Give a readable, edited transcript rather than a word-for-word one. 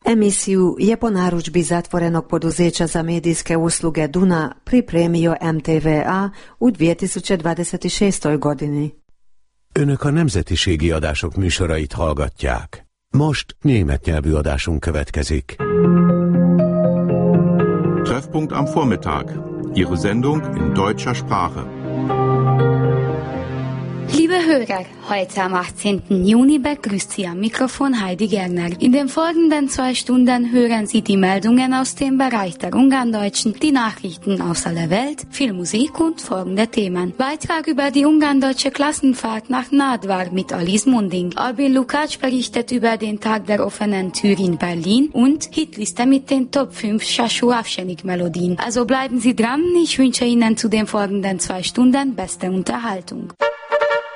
Emisiju je po narudžbi zatvorenog poduzeća za medijske usluge Duna pripremio MTVA u 2026. godini. Önök a nemzetiségi adások műsorait hallgatják. Most német nyelvű adásunk következik. Treffpunkt am Vormittag. Ihre Sendung in deutscher Sprache. Liebe Hörer, heute am 18. Juni begrüßt Sie am Mikrofon Heidi Gerner. In den folgenden 2 Stunden hören Sie die Meldungen aus dem Bereich der Ungarndeutschen, die Nachrichten aus aller Welt, viel Musik und folgende Themen. Beitrag über die ungardeutsche Klassenfahrt nach Nadvar mit Alice Munding. Albin Lukács berichtet über den Tag der offenen Tür in Berlin und Hitliste mit den Top 5 Shashu Avsenik-Melodien. Also bleiben Sie dran, ich wünsche Ihnen zu den folgenden 2 Stunden beste Unterhaltung.